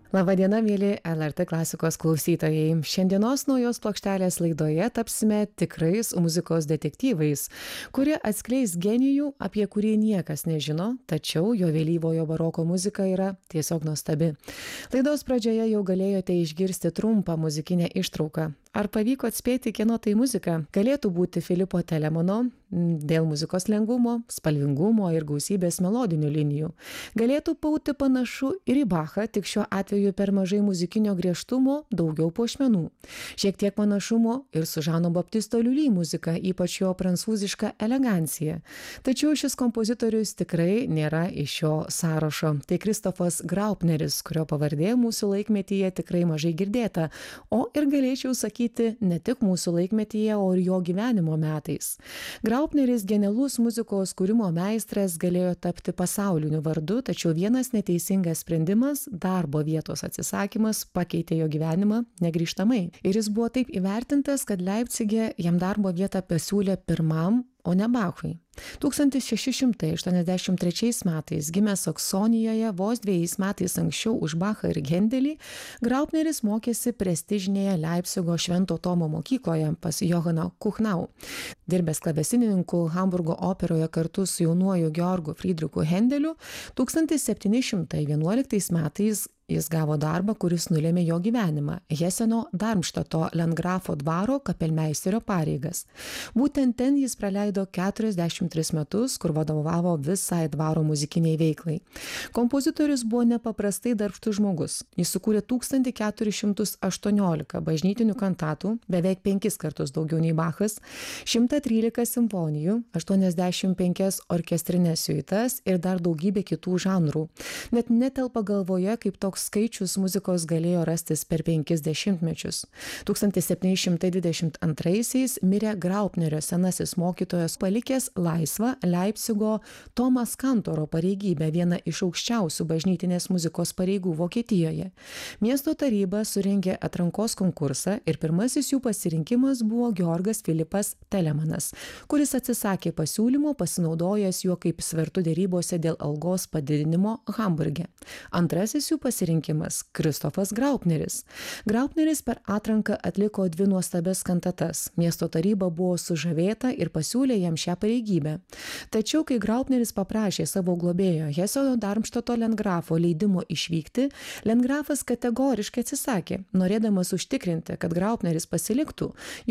Labadiena, mėly LRT klasikos klausytojai. Šiandienos naujos plokštelės laidoje tapsime tikrais muzikos detektyvais, kurie atskleis genijų, apie kurį niekas nežino, tačiau jo vėlyvojo baroko muzika yra tiesiog nuostabi. Laidos pradžioje jau galėjote išgirsti trumpą muzikinę ištrauką. Ar pavyko atspėti, kieno tai muzika? Galėtų būti Filipo Telemono, dėl muzikos lengvumo, spalvingumo ir gausybės melodinių linijų. Galėtų būti panašu ir į Bachą, tik šiuo atveju per mažai muzikinio griežtumo, daugiau puošmenų. Šiek tiek panašumo ir su Žano Baptisto Liulį muzika, ypač jo prancūziška elegancija. Tačiau šis kompozitorius tikrai nėra iš šio sąrašo. Tai Kristofas Graupneris, kurio pavardė mūsų laikmetyje tikrai mažai girdėta, o ir galėčiau sakyti, ne tik mūsų laikmetyje, o ir jo gyvenimo metais. Graupneris, genialus muzikos kūrimo meistras, galėjo tapti pasauliniu vardu, tačiau vienas neteisingas sprendimas, darbo vietos atsisakymas, pakeitė jo gyvenimą negrįžtamai. Ir jis buvo taip įvertintas, kad Leipcige jam darbo vietą pasiūlė pirmam, o ne Bachui. 1683 metais gimęs Saksonijoje, vos 2 metais anksčiau už Bachą ir Hendelį, Graupneris mokėsi prestižinėje Leipcigo Švento Tomo mokykloje pas Johaną Kuchnau. Dirbęs klavesinininku Hamburgo operoje kartu su jaunuoju Georgu Friedrichu Hendeliu, 1711 metais jis gavo darbą, kuris nulėmė jo gyvenimą – Heseno Darmštato Landgrafo dvaro kapelmeisterio pareigas. Būtent ten jis praleido 43 metus, kur vadovavo visai dvaro muzikiniai veiklai. Kompozitorius buvo nepaprastai darbštus žmogus. Jis sukūrė 1418 bažnytinių kantatų, beveik 5 kartus daugiau nei Bachas, 113 simfonijų, 85 orkestrinės siuitas ir dar daugybė kitų žanrų. Net netelpa galvoje, kaip toks skaičius muzikos galėjo rastis per 50 mečius. 1722-aisiais mirė Graupnerio senasis mokytojas, palikęs laisvą Leipcigo Tomas Kantoro pareigybę, vieną iš aukščiausių bažnytinės muzikos pareigų Vokietijoje. Miesto taryba surengė atrankos konkursą ir pirmasis jų pasirinkimas buvo Georgas Filipas Telemanas, kuris atsisakė pasiūlymo, pasinaudojęs juo kaip svertu derybose dėl algos padidinimo Hamburge. Antrasis jų pasirinkimas Kristofas Graupneris. Graupneris per atranką atliko 2 nuostabias kantatas. Miesto taryba buvo sužavėta ir pasiūlė jam šią pareigybę. Tačiau, kai Graupneris paprašė savo globėjo Heseno Darmštato Landgrafo leidimo išvykti, Landgrafas kategoriškai atsisakė, norėdamas užtikrinti, kad Graupneris pasiliktų.